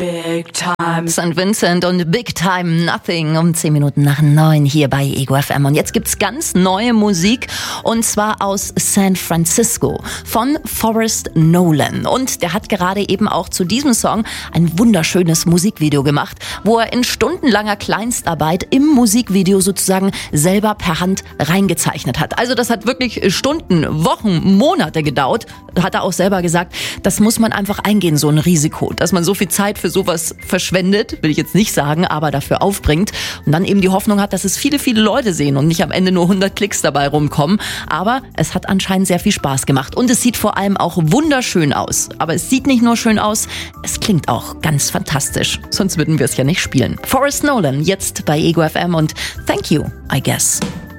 Big Time. St. Vincent und Big Time Nothing um 10 Minuten nach 9 hier bei Ego FM. Und jetzt gibt's ganz neue Musik und zwar aus San Francisco von Forrest Nolan. Und der hat gerade eben auch zu diesem Song ein wunderschönes Musikvideo gemacht, wo er in stundenlanger Kleinstarbeit im Musikvideo sozusagen selber per Hand reingezeichnet hat. Also das hat wirklich Stunden, Wochen, Monate gedauert. Hat er auch selber gesagt, das muss man einfach eingehen, so ein Risiko, dass man so viel Zeit für sowas verschwendet, will ich jetzt nicht sagen, aber dafür aufbringt und dann eben die Hoffnung hat, dass es viele, viele Leute sehen und nicht am Ende nur 100 Klicks dabei rumkommen. Aber es hat anscheinend sehr viel Spaß gemacht und es sieht vor allem auch wunderschön aus. Aber es sieht nicht nur schön aus, es klingt auch ganz fantastisch. Sonst würden wir es ja nicht spielen. Forrest Nolan, jetzt bei Ego FM und Thank You, I guess.